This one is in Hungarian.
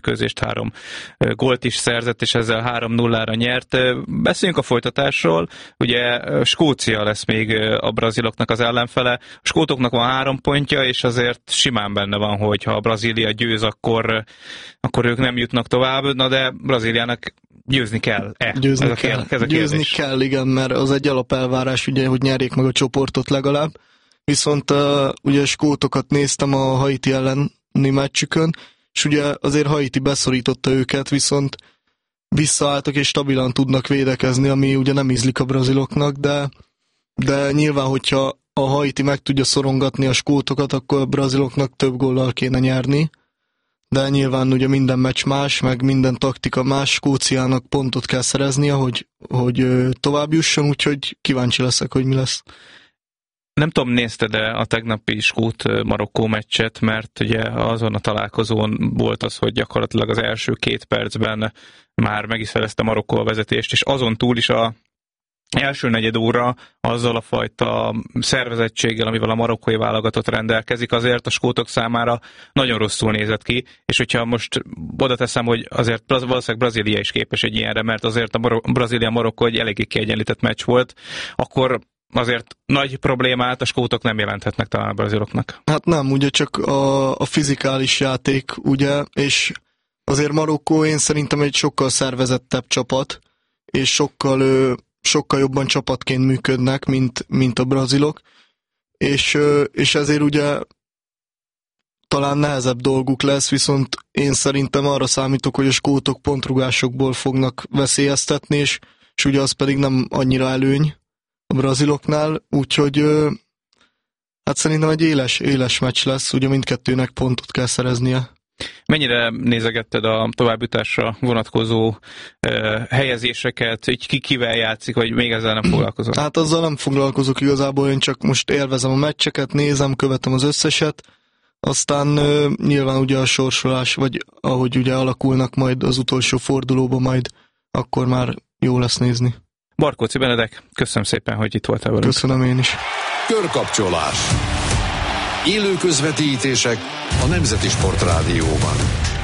mérkőzést, 3 gólt is szerzett, és ezzel 3-0-ra nyert. Beszéljünk a folytatásról. Ugye Skócia lesz még a braziloknak az ellenfele. A skótoknak van 3 pontja, és azért simán benne van, hogy ha a Brazília győz, akkor ők nem jutnak tovább, na de Brazíliának győzni kell-e? Győzni kell, igen, mert az egy alapelvárás, ugye, hogy nyerjék meg a csoportot legalább. Viszont ugye skótokat néztem a Haiti elleni meccsükön, és ugye azért Haiti beszorította őket, viszont visszaálltak és stabilan tudnak védekezni, ami ugye nem ízlik a braziloknak, de nyilván, hogyha a Haiti meg tudja szorongatni a skótokat, akkor a braziloknak több góllal kéne nyerni. De nyilván ugye minden meccs más, meg minden taktika más, Skóciának pontot kell szereznie, hogy tovább jusson, úgyhogy kíváncsi leszek, hogy mi lesz. Nem tudom, nézted-e a tegnapi Skót-Marokkó meccset, mert ugye azon a találkozón volt az, hogy gyakorlatilag az első 2 percben már meg is szerezte Marokkó a vezetést, és azon túl is a első negyed óra azzal a fajta szervezettséggel, amivel a marokkói válogatott rendelkezik, azért a skótok számára nagyon rosszul nézett ki, és hogyha most oda teszem, hogy azért valószínűleg Brazília is képes egy ilyenre, mert azért a Brazília-Marokkó egy eléggé kiegyenlített meccs volt, akkor azért nagy problémát a skótok nem jelenthetnek talán a braziloknak. Hát nem, ugye csak a fizikális játék, ugye, és azért Marokkó én szerintem egy sokkal szervezettebb csapat, és sokkal jobban csapatként működnek, mint a brazilok, és ezért ugye talán nehezebb dolguk lesz, viszont én szerintem arra számítok, hogy a skótok pontrugásokból fognak veszélyeztetni, és ugye az pedig nem annyira előny a braziloknál, úgyhogy hát szerintem egy éles meccs lesz, ugye mindkettőnek pontot kell szereznie. Mennyire nézegetted a továbbjutásra vonatkozó helyezéseket, így kivel játszik, vagy még ezzel nem foglalkozol? Hát azzal nem foglalkozok igazából, én csak most élvezem a meccseket, nézem, követem az összeset, aztán nyilván ugye a sorsolás, vagy ahogy ugye alakulnak majd az utolsó fordulóban, majd akkor már jó lesz nézni. Barkóczy Benedek, köszönöm szépen, hogy itt voltál velünk. Köszönöm én is. Körkapcsolás. Élő közvetítések a Nemzeti Sportrádióban.